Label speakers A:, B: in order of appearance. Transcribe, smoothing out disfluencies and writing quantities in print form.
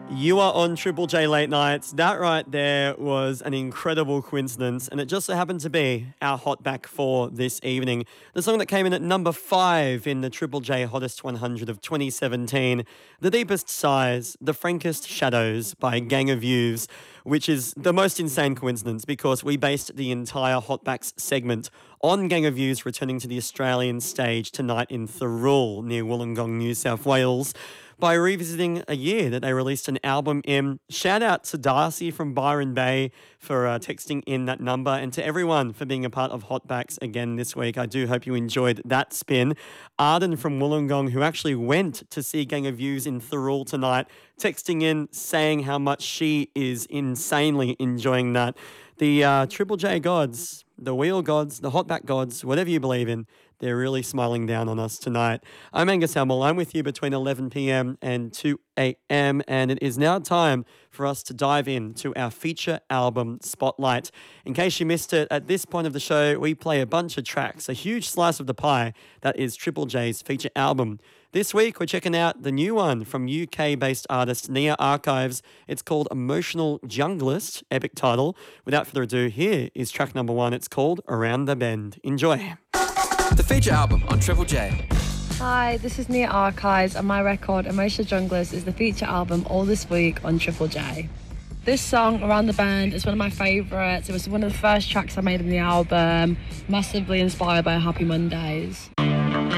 A: You are on Triple J Late Nights. That right there was an incredible coincidence, and it just so happened to be our hot back for this evening. The song that came in at number 5 in the Triple J Hottest 100 of 2017, The Deepest Sighs, The Frankest Shadows by Gang of Youths, which is the most insane coincidence because we based the entire Hotbacks segment on Gang of Youths returning to the Australian stage tonight in Thirroul near Wollongong, New South Wales, by revisiting a year that they released an album in. Shout out to Darcy from Byron Bay for texting in that number, and to everyone for being a part of Hotbacks again this week. I do hope you enjoyed that spin. Arden from Wollongong, who actually went to see Gang of Youths in Thirroul tonight, texting in saying how much she is insanely enjoying that. The Triple J gods, the wheel gods, the hotback gods, whatever you believe in, they're really smiling down on us tonight. I'm Angus Hamill. I'm with you between 11 p.m. and 2 a.m. and it is now time for us to dive into our feature album spotlight. In case you missed it, at this point of the show, we play a bunch of tracks, a huge slice of the pie that is Triple J's feature album. This week, we're checking out the new one from UK-based artist Nia Archives. It's called Emotional Junglist, epic title. Without further ado, here is track number 1. It's called Around the Bend. Enjoy.
B: The feature album on Triple J.
C: Hi, this is Nia Archives and my record Emotional Junglist is the feature album all this week on Triple J. This song, Around the Bend, is one of my favourites. It was one of the first tracks I made in the album, massively inspired by Happy Mondays.